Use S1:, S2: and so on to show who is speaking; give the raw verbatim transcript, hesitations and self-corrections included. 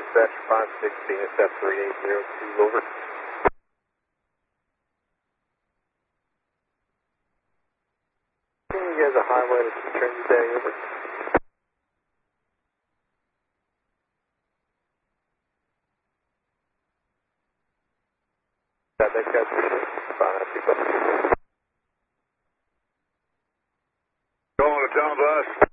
S1: dispatch five sixty, S F three eight zero two, over. You guys a highway to keep train today, over. That next guy's for sure. five six.
S2: Going to town bus.